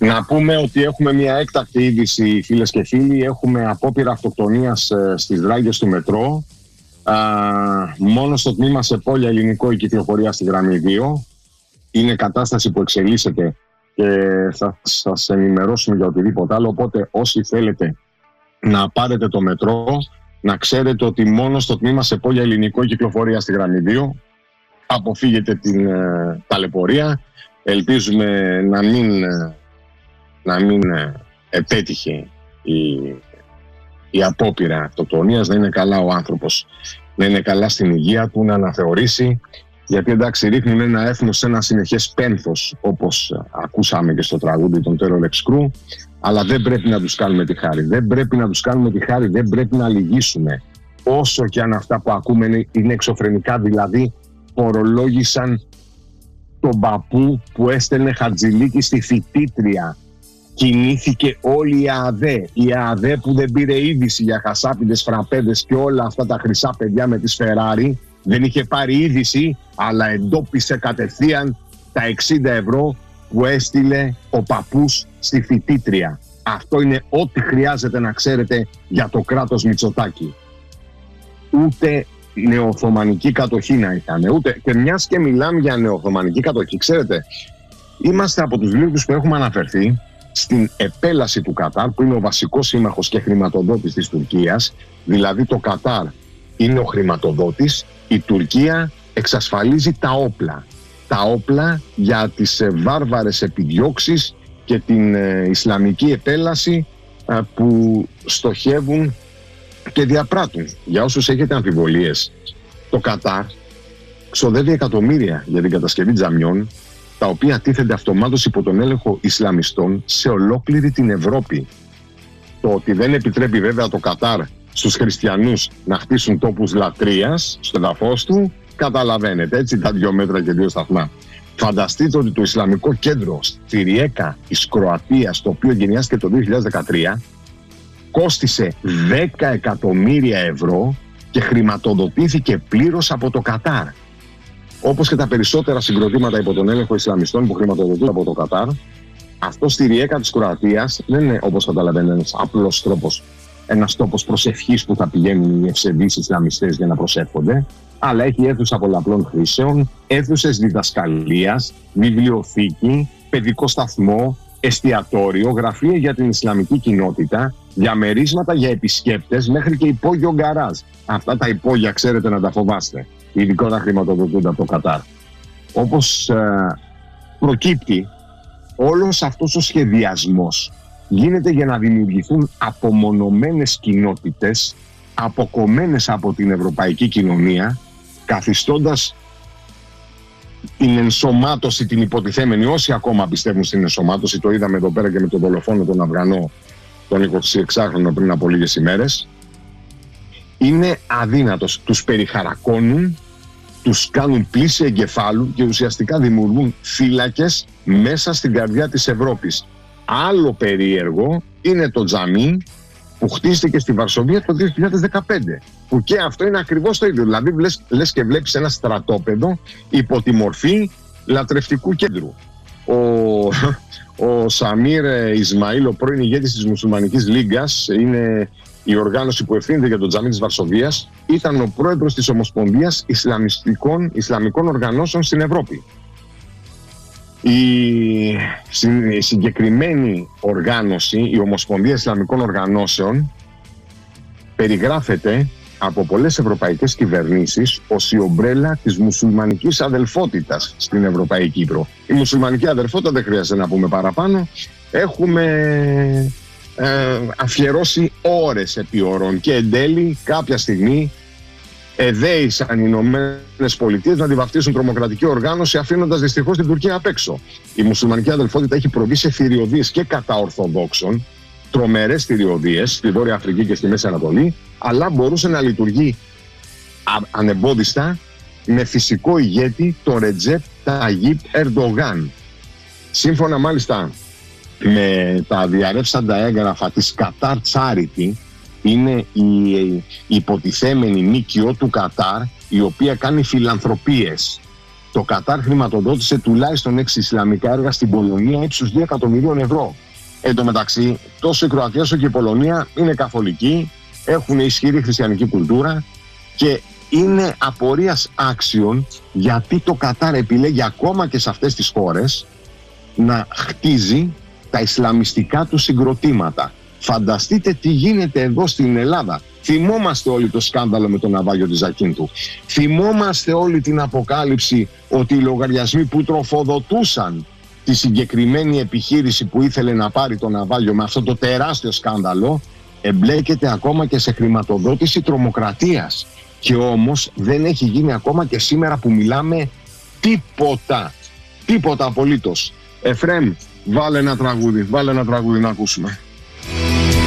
Να πούμε ότι έχουμε μια έκτακτη είδηση, φίλες και φίλοι. Έχουμε απόπειρα αυτοκτονίας στις ράγες του μετρό. Μόνο στο τμήμα Σεπόλια ελληνικό η κυκλοφορία στη γραμμή 2. Είναι κατάσταση που εξελίσσεται και θα σας ενημερώσουμε για οτιδήποτε άλλο. Οπότε όσοι θέλετε να πάρετε το μετρό, να ξέρετε ότι μόνο στο τμήμα Σεπόλια ελληνικό η κυκλοφορία στη γραμμή 2. Αποφύγετε την ταλαιπωρία. Ελπίζουμε να μην επέτυχε η απόπειρα αυτοκτονίας, να είναι καλά ο άνθρωπος, να είναι καλά στην υγεία του, να αναθεωρήσει, γιατί εντάξει ρίχνουν ένα έθνος σε ένα συνεχές πένθος, όπως ακούσαμε και στο τραγούδι των Terror X Crew, αλλά δεν πρέπει να τους κάνουμε τη χάρη, δεν πρέπει να λυγίσουμε, όσο και αν αυτά που ακούμε είναι εξωφρενικά. Δηλαδή φορολόγησαν τον παππού που έστελνε Χατζηλίκη στη φοιτήτρια. Κινήθηκε όλη η ΑΔΕ που δεν πήρε είδηση για χασάπιδες, φραπέδες και όλα αυτά τα χρυσά παιδιά με τις Φεράρι. Δεν είχε πάρει είδηση, αλλά εντόπισε κατευθείαν τα 60 ευρώ που έστειλε ο παππούς στη φοιτήτρια. Αυτό είναι ό,τι χρειάζεται να ξέρετε για το κράτος Μητσοτάκη. Ούτε νεοοθωμανική κατοχή να είχαν, ούτε. Και μιας και μιλάμε για νεοοθωμανική κατοχή, ξέρετε, είμαστε από τους λίγους που έχουμε αναφερθεί στην επέλαση του Κατάρ, που είναι ο βασικός σύμμαχος και χρηματοδότης της Τουρκίας. Δηλαδή το Κατάρ είναι ο χρηματοδότης, η Τουρκία εξασφαλίζει τα όπλα. Τα όπλα για τις βάρβαρες επιδιώξεις και την Ισλαμική επέλαση που στοχεύουν και διαπράττουν. Για όσους έχετε αμφιβολίες, το Κατάρ ξοδεύει εκατομμύρια για την κατασκευή τζαμιών, τα οποία τίθενται αυτομάτως υπό τον έλεγχο Ισλαμιστών σε ολόκληρη την Ευρώπη. Το ότι δεν επιτρέπει βέβαια το Κατάρ στους χριστιανούς να χτίσουν τόπους λατρείας στο εδαφός του, καταλαβαίνετε, έτσι, τα 2 μέτρα και 2 σταθμά. Φανταστείτε ότι το Ισλαμικό Κέντρο στη Ριέκα της Κροατίας, το οποίο γενιάστηκε το 2013, κόστισε 10 εκατομμύρια ευρώ και χρηματοδοτήθηκε πλήρως από το Κατάρ. Όπως και τα περισσότερα συγκροτήματα υπό τον έλεγχο Ισλαμιστών που χρηματοδοτούν από το Κατάρ, αυτό στη Ριέκα της Κροατίας δεν είναι, όπως καταλαβαίνετε, ένας απλός τρόπος, ένας τόπος προσευχής που θα πηγαίνουν οι ευσεβείς Ισλαμιστές για να προσεύχονται, αλλά έχει αίθουσα πολλαπλών χρήσεων, αίθουσες διδασκαλίας, βιβλιοθήκη, παιδικό σταθμό, εστιατόριο, γραφεία για την Ισλαμική κοινότητα, διαμερίσματα για επισκέπτες, μέχρι και υπόγειο γκαράζ. Αυτά τα υπόγεια ξέρετε να τα φοβάστε, ειδικότερα χρηματοδοτούνται από το Κατάρ. Όπως προκύπτει, όλος αυτός ο σχεδιασμός γίνεται για να δημιουργηθούν απομονωμένες κοινότητες, αποκομμένες από την ευρωπαϊκή κοινωνία, καθιστώντας την ενσωμάτωση, την υποτιθέμενη, όσοι ακόμα πιστεύουν στην ενσωμάτωση, το είδαμε εδώ πέρα και με τον δολοφόνο τον Αφγανό, τον 26χρονο πριν από λίγες ημέρες, είναι αδύνατος. Τους περιχαρακώνουν, τους κάνουν πλήση εγκεφάλου και ουσιαστικά δημιουργούν φύλακες μέσα στην καρδιά της Ευρώπης. Άλλο περίεργο είναι το τζαμί που χτίστηκε στη Βαρσοβία το 2015, που και αυτό είναι ακριβώς το ίδιο. Δηλαδή λες και βλέπεις ένα στρατόπεδο υπό τη μορφή λατρευτικού κέντρου. Ο Σαμίρ Ισμαήλ, ο πρώην ηγέτης της Μουσουλμανικής Λίγκας, είναι η οργάνωση που ευθύνεται για το τζαμί της Βαρσοβίας, ήταν ο πρόεδρος της Ομοσπονδίας Ισλαμικών Οργανώσεων στην Ευρώπη. Η συγκεκριμένη οργάνωση, η Ομοσπονδία Ισλαμικών Οργανώσεων, περιγράφεται από πολλές ευρωπαϊκές κυβερνήσεις ως η ομπρέλα της μουσουλμανικής αδελφότητας στην Ευρωπαϊκή Ήπειρο. Η μουσουλμανική αδελφότητα δεν χρειάζεται να πούμε παραπάνω. Έχουμε αφιερώσει ώρες επί ώρων και εν τέλει κάποια στιγμή εδέησαν οι Ηνωμένες Πολιτείες να τη βαφτίσουν τρομοκρατική οργάνωση, αφήνοντας δυστυχώς την Τουρκία απ' έξω. Η μουσουλμανική αδελφότητα έχει προβεί σε θηριωδίες και κατά Ορθοδόξων, τρομερές θηριωδίες στη Βόρεια Αφρική και στη Μέση Ανατολή, αλλά μπορούσε να λειτουργεί ανεμπόδιστα με φυσικό ηγέτη τον Ρετζέπ Ταγίπ Ερντογάν. Σύμφωνα μάλιστα με τα διαρρεύσαντα έγγραφα της Qatar Charity, είναι η υποτιθέμενη ΜΚΟ του Κατάρ, η οποία κάνει φιλανθρωπίες. Το Κατάρ χρηματοδότησε τουλάχιστον 6 ισλαμικά έργα στην Πολωνία ύψους 2 εκατομμυρίων ευρώ. Εν τω μεταξύ, τόσο η Κροατία όσο και η Πολωνία είναι καθολικοί, έχουν ισχυρή χριστιανική κουλτούρα και είναι απορίας άξιων γιατί το Κατάρ επιλέγει ακόμα και σε αυτές τις χώρες να χτίζει τα ισλαμιστικά του συγκροτήματα. Φανταστείτε τι γίνεται εδώ στην Ελλάδα. Θυμόμαστε όλοι το σκάνδαλο με το ναυάγιο της Ζακίνθου. Θυμόμαστε όλη την αποκάλυψη ότι οι λογαριασμοί που τροφοδοτούσαν τη συγκεκριμένη επιχείρηση που ήθελε να πάρει το ναυάγιο με αυτό το τεράστιο σκάνδαλο εμπλέκεται ακόμα και σε χρηματοδότηση τρομοκρατίας. Και όμως δεν έχει γίνει ακόμα και σήμερα που μιλάμε τίποτα. Τίποτα απολύτως. Εφραίμ, βάλε ένα τραγούδι να ακούσουμε.